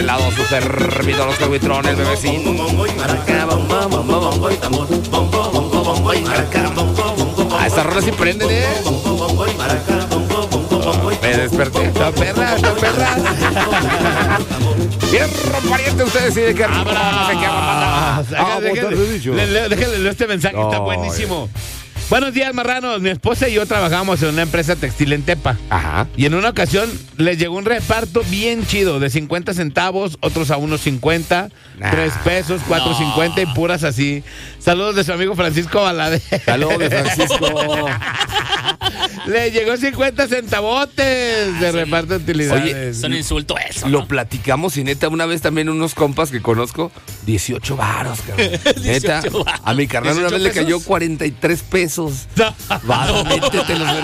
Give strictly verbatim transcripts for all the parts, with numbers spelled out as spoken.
lado su servidor, los Huitrón, el bebecín. Ah, estas rolas sí prenden, ¿eh? Me desperté. ¡Está perra, está perra! Fierro pariente, usted decide qué rico, no sé qué va a mandar. Déjenle leo este mensaje, está buenísimo. Buenos días, marranos. Mi esposa y yo trabajamos en una empresa textil en Tepa. Ajá. Y en una ocasión les llegó un reparto bien chido de cincuenta centavos, otros a unos cincuenta, nah, tres pesos, cuatro no. cincuenta y puras así. Saludos de su amigo Francisco Valadez. Saludos de Francisco. Le llegó cincuenta centavotes ah, de sí. reparto de utilidades. Oye, es un insulto eso, Lo ¿no? platicamos y neta, una vez también unos compas que conozco, dieciocho varos, cabrón. Neta, a mi carnal una vez le cayó cuarenta y tres pesos. No. Va, no. Métete los...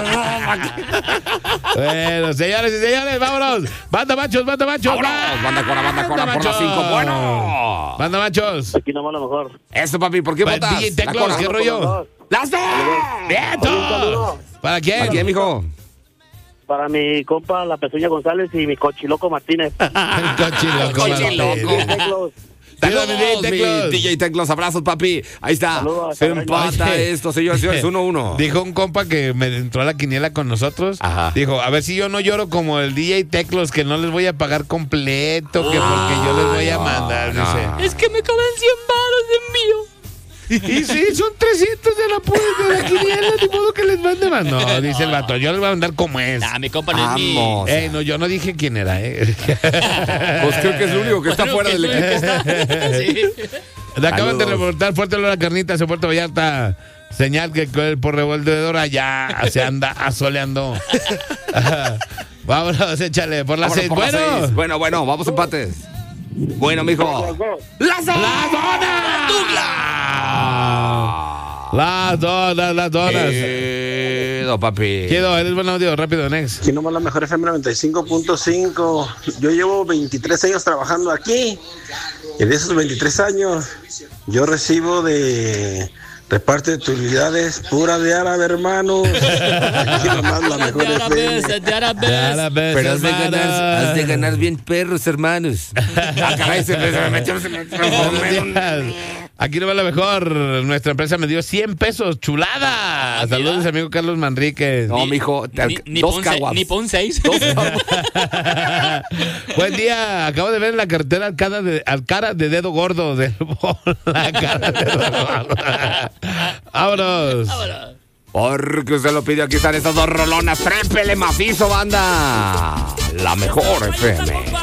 Bueno, señores y señores, vámonos. Banda machos, banda machos. Vámonos, banda cora, banda cora por las cinco. Bueno. Banda machos. Aquí nomás lo mejor. Eso, papi, ¿por qué pa votas? D J Teclos, ¿qué rollo? ¡Las dos! ¡Vientos! ¿Para quién? ¿Para quién, mijo? Para mi compa La Pezuña González y mi Cochiloco Martínez. Cochiloco. Cochiloco. Saludos, mi D J Teclos, abrazos, papi. Ahí está. Saludos, se empata Oye. esto, señores, señores, uno uno. Dijo un compa que me entró a la quiniela con nosotros. Ajá. Dijo, a ver si yo no lloro como el D J Teclos, que no les voy a pagar completo, que porque yo les voy a mandar. No, no. Es que me caben cien baros de envío. Y sí, son trescientos de la puerta de la quiniela, ni modo que les mande más. No, dice el vato, yo les voy a mandar como es. Ah, mi compa no es mío. Ey, no, yo no dije quién era, eh. Pues creo que es el único que está fuera del equipo. Sí. Acaban de reportar fuerte olor a carnitas en Puerto Vallarta. Señal que por revolvedora ya se anda asoleando. Vámonos, échale, por las seis. Por bueno. La seis. Bueno, bueno, vamos empates. Bueno, mijo. ¡Las donas! ¡Las donas! Las donas, las donas. Quedo, papi. Quedo, eres buen audio, rápido, next. Aquí nomás la mejor F M noventa y cinco punto cinco. Yo llevo veintitrés años trabajando aquí. Y de esos veintitrés años, yo recibo de reparto de utilidades pura de árabe, hermanos. Aquí nomás la mejor F M. De árabes, pero has de, ganar, has de ganar bien perros, hermanos. Ah, caray, se me metió, se me metió. Aquí no va la mejor. Nuestra empresa me dio cien pesos. ¡Chulada! Ah, saludos, amigo Carlos Manríquez. No, mijo. Ni, ni, dos caguas. Ni pon seis. Dos Buen día. Acabo de ver en la carretera al cara de, al cara de dedo gordo. De, la cara de dedo gordo. Vámonos. Vámonos. Porque usted lo pidió. Aquí están estas dos rolonas. Trépele macizo, banda. La mejor F M.